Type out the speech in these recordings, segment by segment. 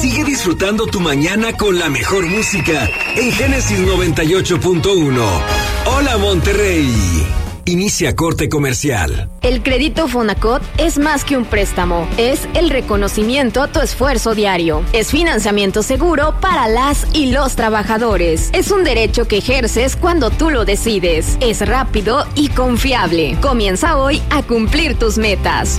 Sigue disfrutando tu mañana con la mejor música en Génesis 98.1. Hola Monterrey. Inicia corte comercial. El crédito Fonacot es más que un préstamo, es el reconocimiento a tu esfuerzo diario. Es financiamiento seguro para las y los trabajadores. Es un derecho que ejerces cuando tú lo decides. Es rápido y confiable. Comienza hoy a cumplir tus metas.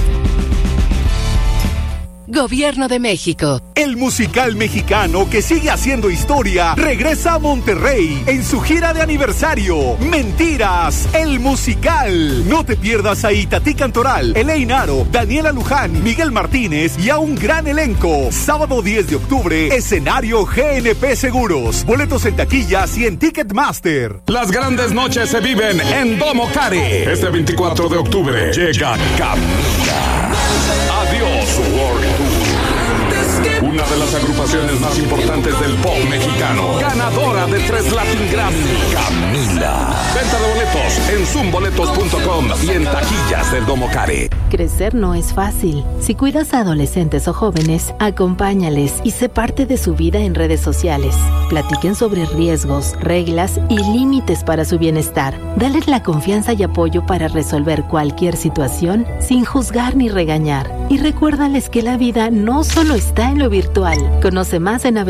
Gobierno de México. El musical mexicano que sigue haciendo historia regresa a Monterrey en su gira de aniversario. Mentiras, el musical. No te pierdas a Itatí Cantoral, Elaine Aro, Daniela Luján, Miguel Martínez y a un gran elenco. Sábado 10 de octubre, escenario GNP Seguros. Boletos en taquillas y en Ticketmaster. Las grandes noches se viven en Domo Care. Este 24 de octubre llega Camila. Adiós, World Tour. Una de las agrupaciones más importantes del pop mexicano. Ganadora de 3 Latin Grammy. Camila. Venta de boletos en zoomboletos.com y en taquillas del Domo Care. Crecer no es fácil. Si cuidas a adolescentes o jóvenes, acompáñales y sé parte de su vida en redes sociales. Platiquen sobre riesgos, reglas y límites para su bienestar. Dales la confianza y apoyo para resolver cualquier situación sin juzgar ni regañar. Y recuérdales que la vida no solo está en lo virtual. Conoce más en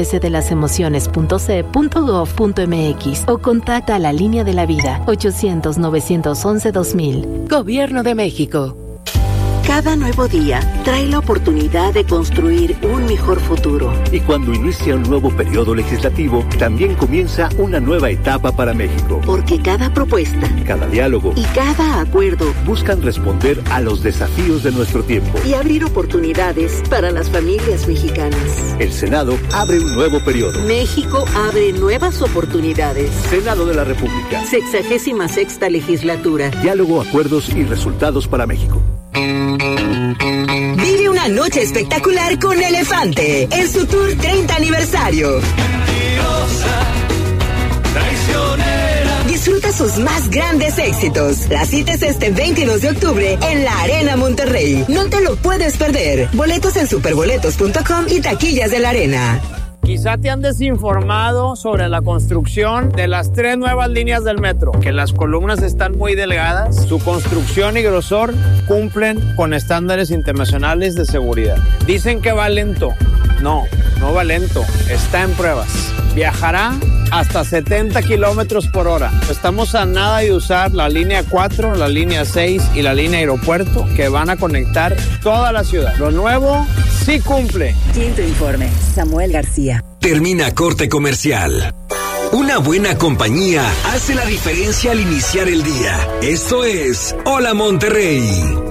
abcdelasemociones.ce.gov.mx o contacta a la Línea de la Vida 800-911-2000. Gobierno de México. Cada nuevo día trae la oportunidad de construir un mejor futuro. Y cuando inicia un nuevo periodo legislativo, también comienza una nueva etapa para México. Porque cada propuesta, cada diálogo y cada acuerdo buscan responder a los desafíos de nuestro tiempo y abrir oportunidades para las familias mexicanas. El Senado abre un nuevo periodo. México abre nuevas oportunidades. Senado de la República. 66ª legislatura. Diálogo, acuerdos y resultados para México. Vive una noche espectacular con Elefante en su tour 30 aniversario. Disfruta sus más grandes éxitos. La cita es este 22 de octubre en la Arena Monterrey. No te lo puedes perder. Boletos en superboletos.com y taquillas de la Arena. Quizá te han desinformado sobre la construcción de las 3 nuevas líneas del metro, que las columnas están muy delgadas, su construcción y grosor cumplen con estándares internacionales de seguridad. Dicen que va lento. No va lento, está en pruebas. Viajará hasta 70 kilómetros por hora. Estamos a nada de usar la línea 4, la línea 6 y la línea aeropuerto que van a conectar toda la ciudad. Lo nuevo sí cumple. Quinto informe, Samuel García. Termina corte comercial. Una buena compañía hace la diferencia al iniciar el día. Esto es Hola Monterrey.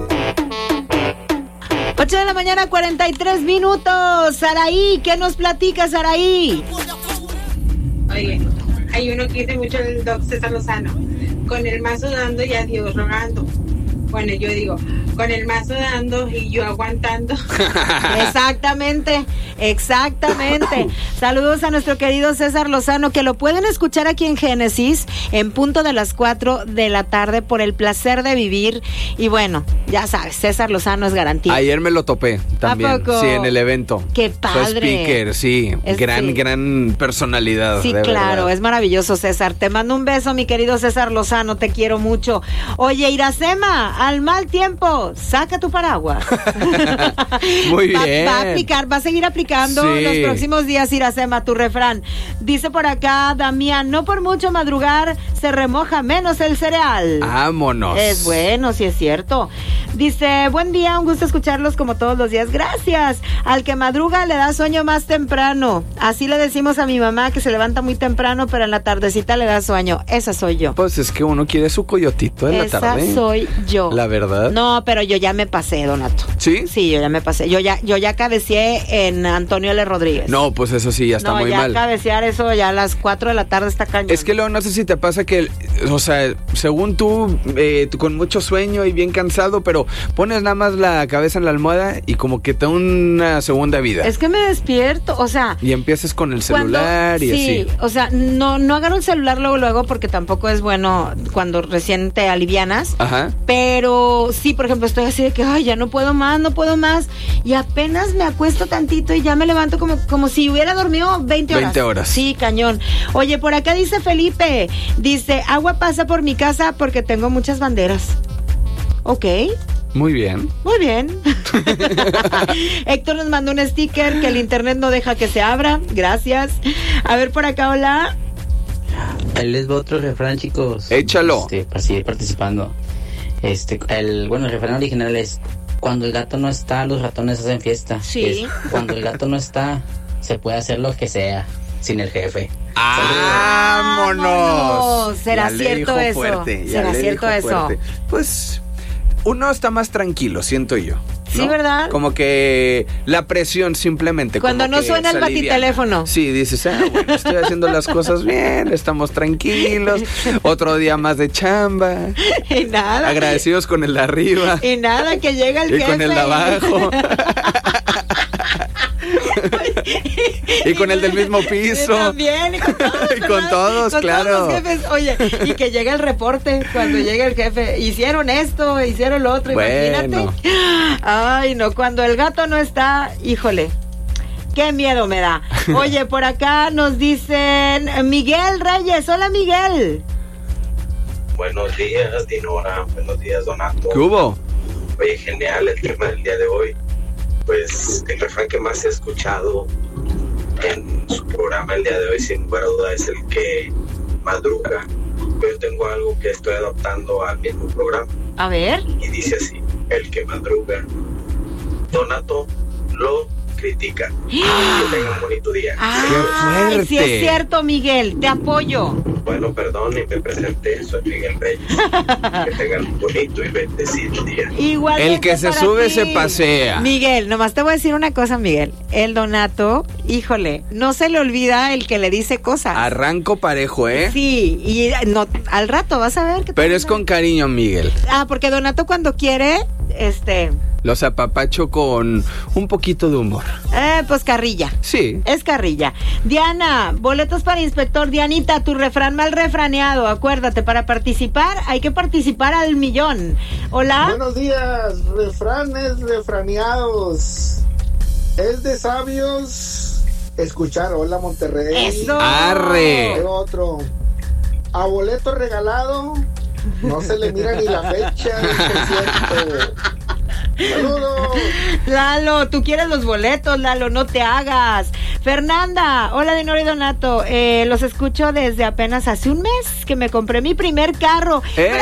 8 de la mañana, 43 minutos. Saraí, ¿qué nos platica, Saraí? Oye, hay uno que dice mucho el doc César Lozano, con el mazo dando y a Dios rogando. Bueno, yo digo, con el mazo dando y yo aguantando. Exactamente. Saludos a nuestro querido César Lozano, que lo pueden escuchar aquí en Génesis en punto de las 4 de la tarde por el placer de vivir. Y bueno, ya sabes, César Lozano es garantía. Ayer me lo topé también. ¿A poco? Sí, en el evento. Qué padre. Soy speaker, sí. Gran personalidad. Sí, claro, verdad. Es maravilloso, César. Te mando un beso, mi querido César Lozano, te quiero mucho. Oye, Iracema, al mal tiempo, saca tu paraguas. Muy bien. Va a aplicar, va a seguir aplicando los próximos días, Iracema, tu refrán. Dice por acá Damián, no por mucho madrugar se remoja menos el cereal. Vámonos. Es bueno, sí es cierto. Dice, buen día, un gusto escucharlos como todos los días. Gracias. Al que madruga le da sueño más temprano. Así le decimos a mi mamá, que se levanta muy temprano, pero en la tardecita le da sueño. Esa soy yo. Pues es que uno quiere su coyotito en la tarde. Esa soy yo. La verdad. No, pero yo ya me pasé, Donato. ¿Sí? Sí, yo ya me pasé. Yo ya cabeceé en Antonio L. Rodríguez. No, pues eso sí, ya está muy mal. No, ya cabecear eso ya a las 4 de la tarde está cañón. Es que luego no sé si te pasa que, o sea, según tú con mucho sueño y bien cansado, pero pones nada más la cabeza en la almohada y como que te da una segunda vida. Es que me despierto, o sea. Y empiezas con el celular y así. Sí, o sea, no agarro el celular luego porque tampoco es bueno cuando recién te alivianas. Ajá. Pero Pero sí, por ejemplo, estoy así de que, ay, ya no puedo más. Y apenas me acuesto tantito y ya me levanto como si hubiera dormido 20 horas. 20 horas. Sí, cañón. Oye, por acá dice Felipe, dice, agua pasa por mi casa porque tengo muchas banderas. Ok. Muy bien. Muy bien. Héctor nos mandó un sticker que el internet no deja que se abra. Gracias. A ver, por acá, hola. Ahí les va otro refrán, chicos. Échalo. Para seguir participando. El refrán original es: cuando el gato no está, los ratones hacen fiesta. Sí. Cuando el gato no está, se puede hacer lo que sea sin el jefe. ¡Vámonos! ¿Será cierto eso? ¿Será cierto eso? Pues uno está más tranquilo, siento yo. ¿no? Sí, ¿verdad? Como que la presión simplemente. Cuando no suena el batiteléfono. Sí, dices, bueno, estoy haciendo las cosas bien, estamos tranquilos, otro día más de chamba. Y nada. Agradecidos con el de arriba. Y nada, que llega el jefe. Y con el de abajo. Y con el del mismo piso. Y también, y con todos. Y con todos, claro. Todos los jefes. Oye, y que llega el reporte cuando llega el jefe. Hicieron esto, hicieron lo otro, imagínate. Ay, no, cuando el gato no está, híjole. Qué miedo me da. Oye, por acá nos dicen Miguel Reyes. Hola, Miguel. Buenos días, Dinora. Buenos días, Donato. ¿Qué hubo? Oye, genial el tema del día de hoy. Pues el refrán que más he escuchado en su programa el día de hoy, sin lugar a duda, es el que madruga. Yo tengo algo que estoy adoptando al mismo programa. A ver. Y dice así: el que madruga, Donato lo critica. Que tengan un bonito día. Ay, sí es cierto, Miguel, te apoyo. Bueno, perdón, y me presenté, soy Miguel Reyes. Que tengan un bonito y bendecido día. Igual. El que se sube se pasea. Miguel, nomás te voy a decir una cosa, Miguel. El Donato, híjole, no se le olvida el que le dice cosas. Arranco parejo, ¿eh? Sí, y no, al rato vas a ver que. Pero es con cariño, Miguel. Porque Donato cuando quiere, los apapacho con un poquito de humor. Pues carrilla. Sí. Es carrilla. Diana, boletos para inspector. Dianita, tu refrán mal refraneado. Acuérdate, para participar hay que participar al millón. Hola. Buenos días. Refranes refraneados. Es de sabios escuchar Hola Monterrey. Eso. Arre. Otro. A boleto regalado no se le mira ni la fecha del concierto. ¡Saludos! Lalo, tú quieres los boletos, Lalo, no te hagas. Fernanda, hola Dinora y Donato. Los escucho desde apenas hace un mes que me compré mi primer carro.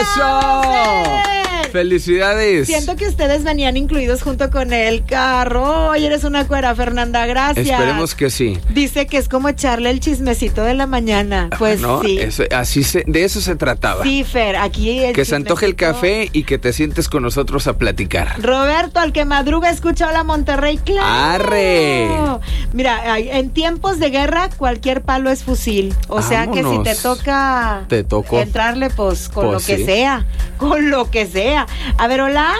¡Eso! ¡Felicidades! Siento que ustedes venían incluidos junto con el carro. Oye, eres una cuera, Fernanda, gracias. Esperemos que sí. Dice que es como echarle el chismecito de la mañana. Pues no, sí. De eso se trataba. Sí, Fer, aquí que se antoje el café y que te sientes con nosotros a platicar. Roberto, al que madruga, escucha Hola Monterrey. ¡Claro! ¡Arre! Mira, en tiempos de guerra cualquier palo es fusil. O sea que si te toca entrarle, pues con lo que sea. Con lo que sea. A ver, hola.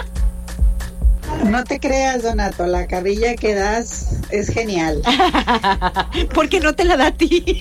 No te creas, Donato, la carrilla que das es genial. ¿Por qué no te la da a ti?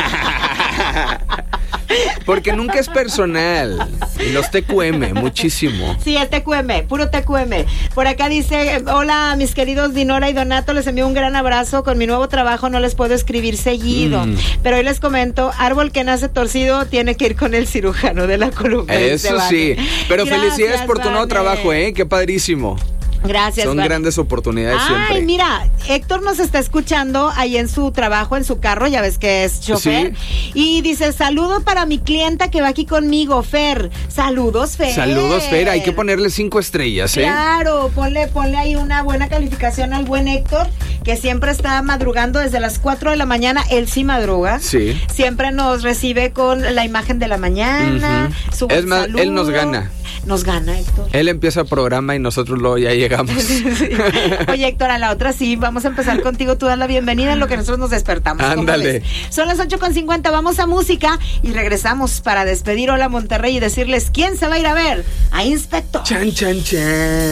Porque nunca es personal. Y los TQM, muchísimo. Sí, es TQM, puro TQM. Por acá dice, hola mis queridos Dinora y Donato, les envío un gran abrazo. Con mi nuevo trabajo no les puedo escribir seguido. Pero hoy les comento, árbol que nace torcido tiene que ir con el cirujano de la columna. Eso sí. Pero gracias, felicidades por tu nuevo trabajo, qué padrísimo. Gracias. Son grandes oportunidades siempre. Ay, mira, Héctor nos está escuchando ahí en su trabajo, en su carro, ya ves que es chofer. Sí. Y dice, saludo para mi clienta que va aquí conmigo, Fer. Saludos, Fer. Saludos, Fer. Hay que ponerle 5 estrellas, Claro, ponle ahí una buena calificación al buen Héctor, que siempre está madrugando desde las 4 de la mañana. Él sí madruga. Sí. Siempre nos recibe con la imagen de la mañana. Es más, saludo. Él nos gana. Nos gana, Héctor. Él empieza el programa y nosotros luego ya llegamos. Sí. Oye, Héctor, a la otra sí, vamos a empezar contigo. Tú das la bienvenida en lo que nosotros nos despertamos. Ándale. Son las 8:50, vamos a música y regresamos para despedir Hola Monterrey y decirles quién se va a ir a ver a Inspector. Chan, chan, chan.